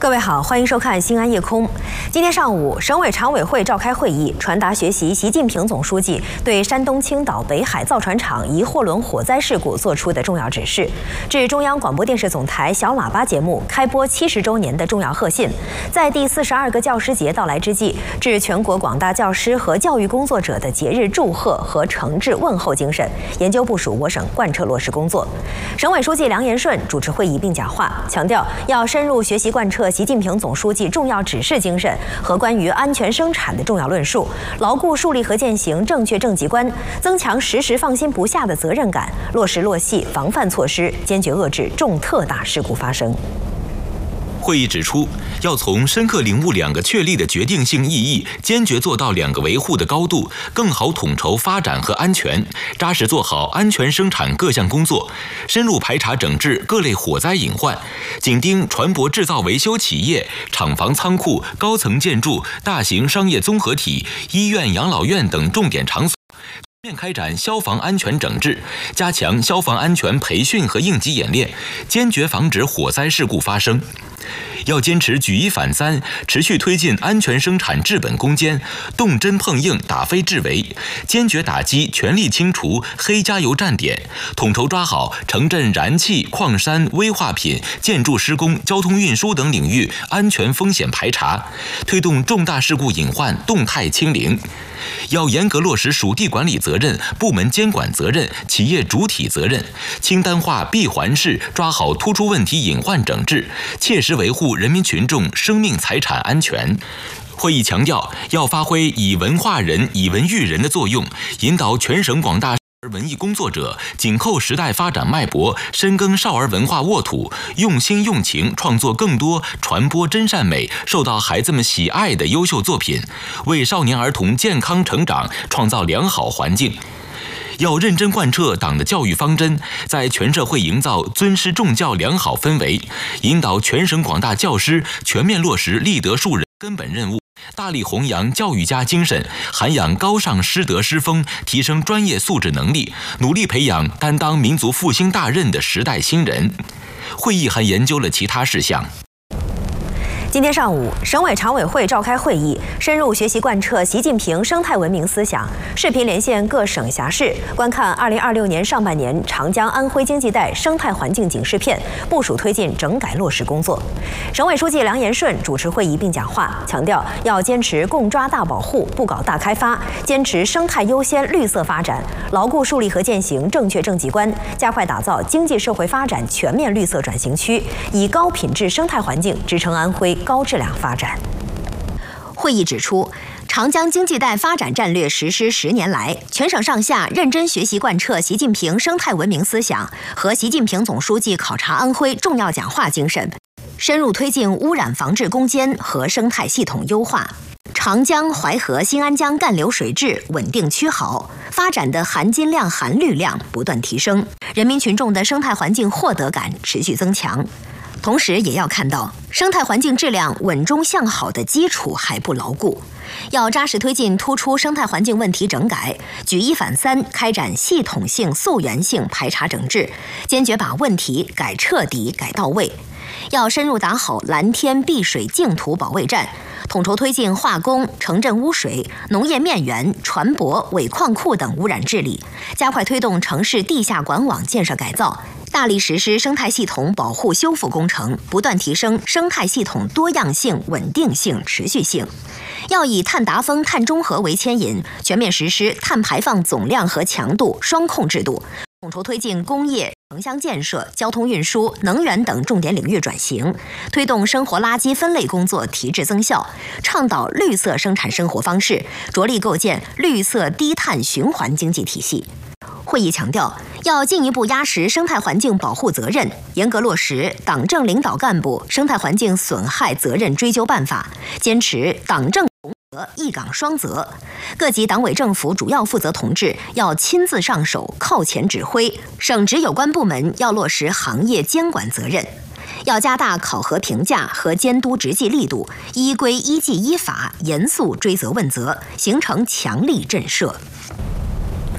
各位好，欢迎收看《新安夜空》。今天上午，省委常委会召开会议，传达学习习近平总书记对山东青岛北海造船厂一货轮火灾事故作出的重要指示，致中央广播电视总台小喇叭节目开播70周年的重要贺信，在第42个教师节到来之际，致全国广大教师和教育工作者的节日祝贺和诚挚问候精神，研究部署我省贯彻落实工作。省委书记梁延顺主持会议并讲话，强调要深入学习贯彻习近平总书记重要指示精神和关于安全生产的重要论述，牢固树立和践行正确政绩观，增强时时放心不下的责任感，落实落细防范措施，坚决遏制重特大事故发生。 会议指出，要从深刻领悟两个确立的决定性意义，坚决做到两个维护的高度，更好统筹发展和安全，扎实做好安全生产各项工作，深入排查整治各类火灾隐患，紧盯船舶制造维修企业、厂房仓库、高层建筑、大型商业综合体、医院、养老院等重点场所，全面开展消防安全整治，加强消防安全培训和应急演练，坚决防止火灾事故发生。要坚持举一反三，持续推进安全生产治本攻坚，动真碰硬，打非治伪，坚决打击全力清除黑加油站点，统筹抓好城镇燃气、矿山、危化品、建筑施工、交通运输等领域安全风险排查，推动重大事故隐患动态清零。要严格落实属地管理责任、部门监管责任、企业主体责任，清单化闭环式抓好突出问题隐患整治，切实维护人民群众生命财产安全。会议强调，要发挥以文化人、以文育人的作用，引导全省广大文艺工作者紧扣时代发展脉搏，深耕少儿文化沃土，用心用情创作更多传播真善美、受到孩子们喜爱的优秀作品，为少年儿童健康成长创造良好环境。要认真贯彻党的教育方针，在全社会营造尊师重教良好氛围，引导全省广大教师全面落实立德树人根本任务，大力弘扬教育家精神，涵养高尚师德师风，提升专业素质能力，努力培养担当民族复兴大任的时代新人。会议还研究了其他事项。 今天上午，省委常委会召开会议，深入学习贯彻习近平生态文明思想，视频连线各省辖市，观看2026年上半年长江安徽经济带生态环境警示片，部署推进整改落实工作。省委书记梁延顺主持会议并讲话，强调要坚持共抓大保护，不搞大开发，坚持生态优先、绿色发展，牢固树立和践行正确政绩观，加快打造经济社会发展全面绿色转型区，以高品质生态环境支撑安徽高质量发展。会议指出，长江经济带发展战略实施10年来，全省上下认真学习贯彻习近平生态文明思想和习近平总书记考察安徽重要讲话精神，深入推进污染防治攻坚和生态系统优化。长江、淮河、新安江干流水质稳定趋好，发展的含金量、含绿量不断提升，人民群众的生态环境获得感持续增强。同时也要看到，生态环境质量稳中向好的基础还不牢固，要扎实推进突出生态环境问题整改，举一反三，开展系统性、溯源性排查整治，坚决把问题改彻底、改到位。要深入打好蓝天碧水净土保卫战，统筹推进化工、城镇污水、农业面源、船舶、尾矿库等污染治理，加快推动城市地下管网建设改造，大力实施生态系统保护修复工程，不断提升生态系统多样性、稳定性、持续性。要以碳达峰、碳中和为牵引，全面实施碳排放总量和强度双控制度，统筹推进工业、城乡建设、交通运输、能源等重点领域转型，推动生活垃圾分类工作提质增效，倡导绿色生产生活方式，着力构建绿色低碳循环经济体系。会议强调，要进一步压实生态环境保护责任，严格落实党政领导干部生态环境损害责任追究办法，坚持党政同责、一岗双责。各级党委政府主要负责同志要亲自上手、靠前指挥，省直有关部门要落实行业监管责任。要加大考核评价和监督执纪力度，依规依纪依法严肃追责问责，形成强力震慑。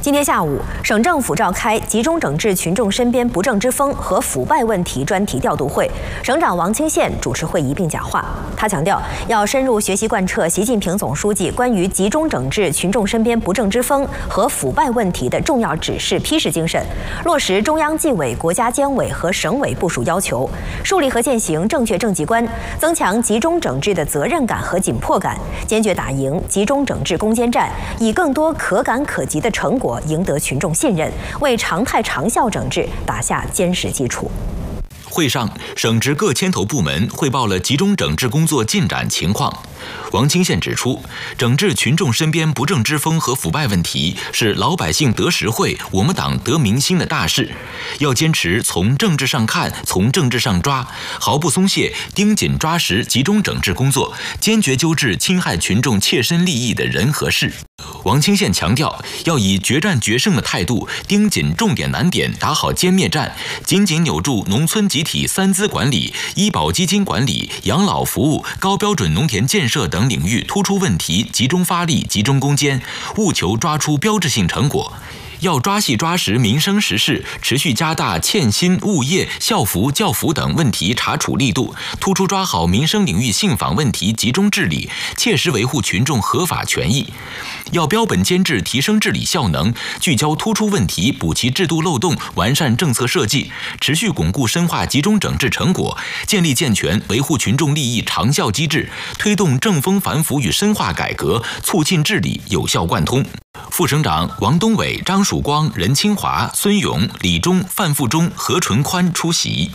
今天下午，省政府召开集中整治群众身边不正之风和腐败问题专题调度会，省长王清县主持会议并讲话。他强调，要深入学习贯彻习近平总书记关于集中整治群众身边不正之风和腐败问题的重要指示批示精神，落实中央纪委、国家监委和省委部署要求，树立和践行正确政绩观，增强集中整治的责任感和紧迫感，坚决打赢集中整治攻坚战，以更多可感可及的成果赢得群众信任，为常态长效整治打下坚实基础。 会上，省直各牵头部门汇报了集中整治工作进展情况。王清县指出，整治群众身边不正之风和腐败问题是老百姓得实惠、我们党得民心的大事，要坚持从政治上看、从政治上抓，毫不松懈，盯紧抓实集中整治工作，坚决纠治侵害群众切身利益的人和事。王清县强调，要以决战决胜的态度，盯紧重点难点，打好歼灭战，紧紧扭住农村集体三资管理、医保基金管理、养老服务、高标准农田建设等领域突出问题，集中发力，集中攻坚，务求抓出标志性成果。要抓细抓实民生实事，持续加大欠薪、物业、校服、教辅等问题查处力度，突出抓好民生领域信访问题集中治理，切实维护群众合法权益。要标本兼治，提升治理效能，聚焦突出问题，补齐制度漏洞，完善政策设计，持续巩固深化集中整治成果，建立健全维护群众利益长效机制，推动正风反腐与深化改革，促进治理有效贯通。副省长王东伟、张曙光、任清华、孙勇、李忠、范富忠、何纯宽出席。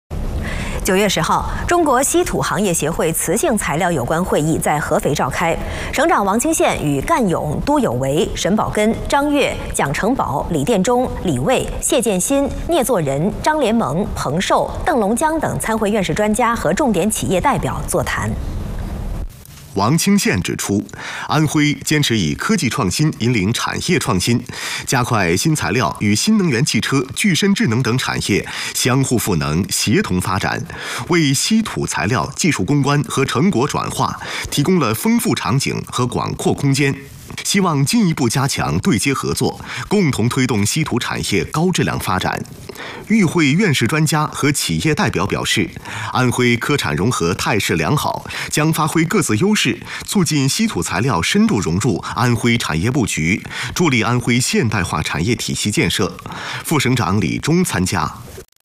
9月10号，中国稀土行业协会磁性材料有关会议在合肥召开。省长王清县与干勇、都有为、沈宝根、张悦、蒋成宝、李殿中、李卫、谢建新、聂作人、张联盟、彭寿、邓龙江等参会院士专家和重点企业代表座谈。 王清县指出，安徽坚持以科技创新引领产业创新，加快新材料与新能源汽车、具身智能等产业相互赋能、协同发展，为稀土材料技术攻关和成果转化提供了丰富场景和广阔空间。希望进一步加强对接合作，共同推动稀土产业高质量发展。与会院士专家和企业代表表示，安徽科产融合态势良好，将发挥各自优势，促进稀土材料深入融入安徽产业布局，助力安徽现代化产业体系建设。副省长李忠参加。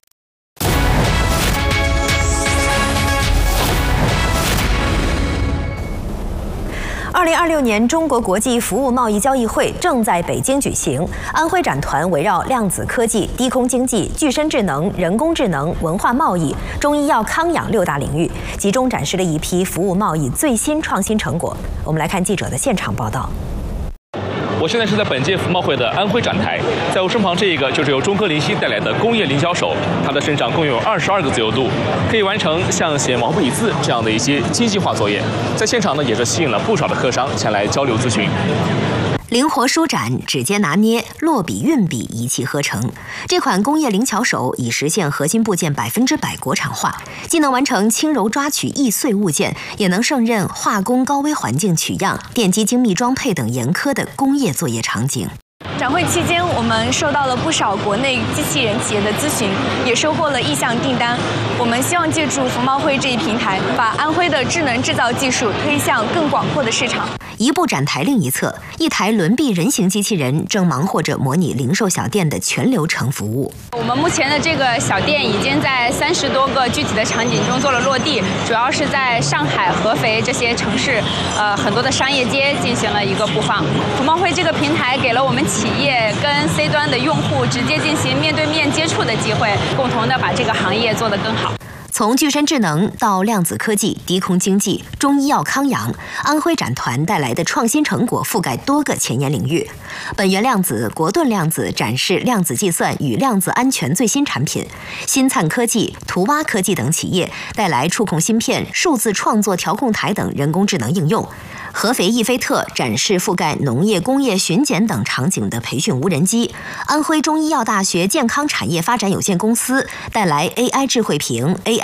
2026年中国国际服务贸易交易会正在北京举行。安徽展团围绕量子科技、低空经济、具身智能、人工智能、文化贸易、中医药康养6大领域，集中展示了一批服务贸易最新创新成果。我们来看记者的现场报道。 我现在是在本届服贸会的安徽展台，在我身旁这一个就是由中科灵犀带来的工业零销手，它的身上共有22个自由度，可以完成像写毛笔字这样的一些机器化作业。在现场呢，也是吸引了不少的客商前来交流咨询。 灵活舒展、指尖拿捏、落笔运笔一气呵成，这款工业灵巧手已实现核心部件100%国产化，既能完成轻柔抓取易碎物件，也能胜任化工高危环境取样、电机精密装配等严苛的工业作业场景。 展会期间，我们收到了不少国内机器人企业的咨询，也收获了意向订单。我们希望借助服贸会这一平台，把安徽的智能制造技术推向更广阔的市场。 一部展台另一侧，一台轮臂人形机器人正忙活着模拟零售小店的全流程服务。 我们目前的这个小店已经在30多个具体的场景中做了落地，主要是在上海、合肥这些城市，很多的商业街进行了一个布放。服贸会这个平台给了我们企业跟 C 端的用户直接进行面对面接触的机会，共同的把这个行业做得更好。 从具身智能到量子科技、低空经济、中医药康养，安徽展团带来的创新成果覆盖多个前沿领域。本源量子、国盾量子展示量子计算与量子安全最新产品，新灿科技、图蛙科技等企业带来触控芯片、数字创作调控台等人工智能应用。合肥易飞特展示覆盖农业、工业巡检等场景的培训无人机。安徽中医药大学健康产业发展有限公司带来 AI 智慧屏、AI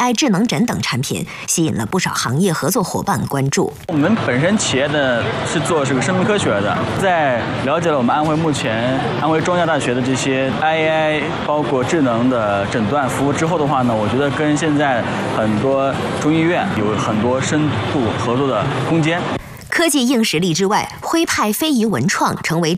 AI 智能诊等产品，吸引了不少行业合作伙伴关注。 我们本身企业呢是做这个生命科学的，在了解了我们安徽目前安徽中医药大学的这些 AI 包括智能的诊断服务之后的话呢，我觉得跟现在很多中医院有很多深度合作的空间。 科技硬实力之外，徽派非遗文创成为